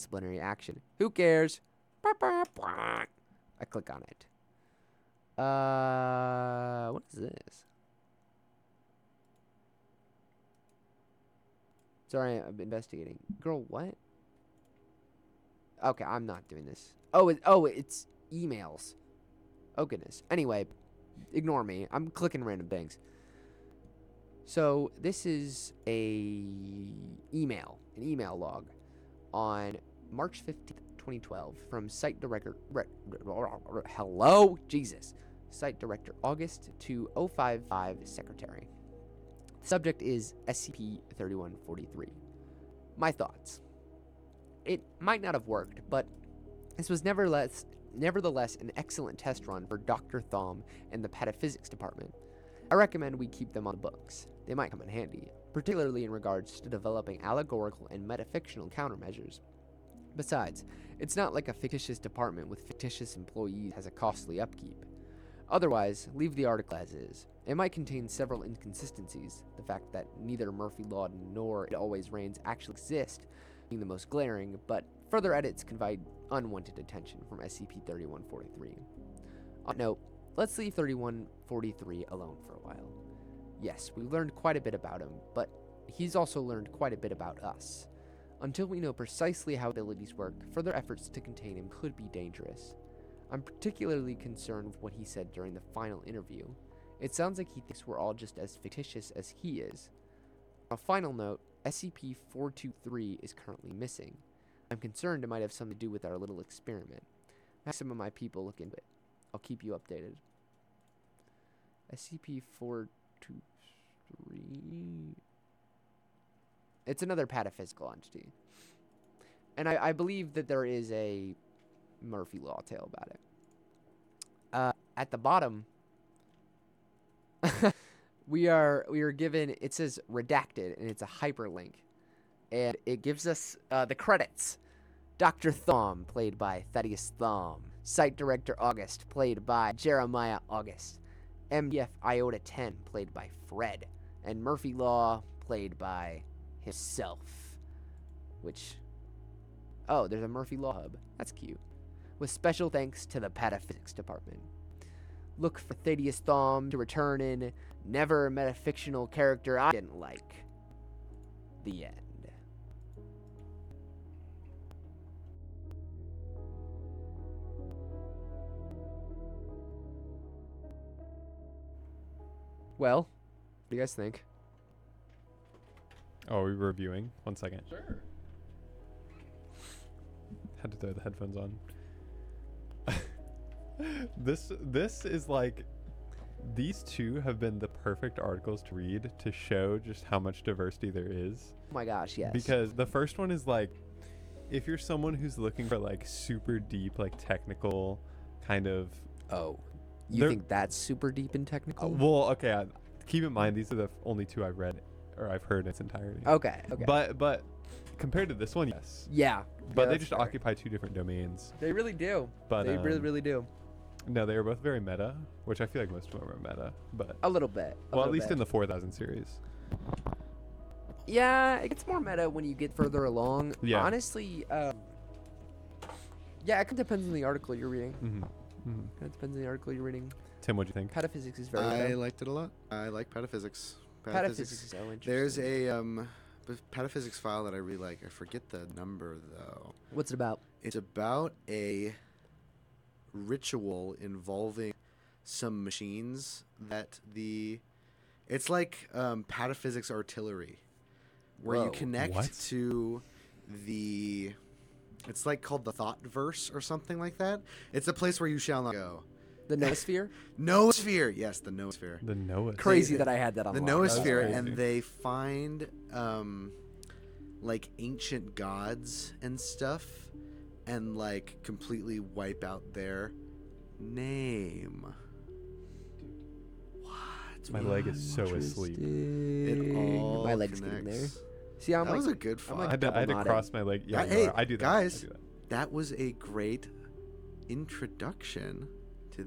disciplinary action. Who cares? I click on it. What is this? Sorry, I'm investigating. Girl, what? Okay, I'm not doing this. It's emails. Oh, goodness. Anyway, ignore me. I'm clicking random things. So, this is an email log on March 15th, 2012 from Site Director... Hello? Jesus. Site Director August to 055 Secretary. The subject is SCP-3143. My thoughts. It might not have worked, but this was nevertheless an excellent test run for Dr. Thom and the Pataphysics Department. I recommend we keep them on the books. They might come in handy, particularly in regards to developing allegorical and metafictional countermeasures. Besides, it's not like a fictitious department with fictitious employees has a costly upkeep. Otherwise, leave the article as is. It might contain several inconsistencies, the fact that neither Murphy Law nor It Always Rains actually exist being the most glaring, but further edits can provide unwanted attention from SCP-3143. On note, let's leave 3143 alone for a while. Yes, we learned quite a bit about him, but he's also learned quite a bit about us. Until we know precisely how abilities work, further efforts to contain him could be dangerous. I'm particularly concerned with what he said during the final interview. It sounds like he thinks we're all just as fictitious as he is. On a final note, SCP-423 is currently missing. I'm concerned it might have something to do with our little experiment. I have some of my people look into it. I'll keep you updated. SCP-423... It's another pataphysical entity. And I believe that there is a Murphy Law tale about it. At the bottom, we are given, it says redacted, and it's a hyperlink. And it gives us the credits. Dr. Thom, played by Thaddeus Thom. Site Director August, played by Jeremiah August. MDF Iota 10, played by Fred. And Murphy Law, played by himself. Which... Oh, there's a Murphy Law hub. That's cute. With special thanks to the Pataphysics Department. Look for Thaddeus Thom to return in Never Met a Fictional Character I Didn't Like. The end. Well, what do you guys think? Oh, are we reviewing? 1 second. Sure. Had to throw the headphones on. This is like, these two have been the perfect articles to read to show just how much diversity there is. Oh my gosh, yes. Because the first one is like, if you're someone who's looking for like super deep, like technical kind of... Oh, you think that's super deep and technical? Well, okay, keep in mind, these are the only two I've read or I've heard in its entirety. Okay. But compared to this one, yes. Yeah. But they just occupy two different domains. They really do. But they really do. No, they are both very meta, which I feel like most of them are meta. But a little bit. Well, at least in the 4000 series. Yeah, it gets more meta when you get further along. Yeah. Honestly, yeah, it depends on the article you're reading. Mm-hmm. Mm-hmm. It depends on the article you're reading. Tim, what'd you think? Pataphysics is very I meta. liked it a lot. I like pataphysics. Pataphysics is so interesting. There's a pataphysics file that I really like. I forget the number though. What's it about? It's about a ritual involving some machines that it's like pataphysics artillery, where you Whoa. connect What? to it's like called the thought verse or something like that. It's a place where you shall not go. The Noosphere? Noosphere, yes, the Noosphere. The Noah. Crazy that I had that on The lock. Noosphere, crazy. and they find like ancient gods and stuff, and like completely wipe out their name. What? My leg is so asleep. It all My leg's getting there. connects. See, I'm That like, was a good I'm file. like I had to double knotted. cross my leg. Yeah, Hey, I do that. guys. I do that. That was a great introduction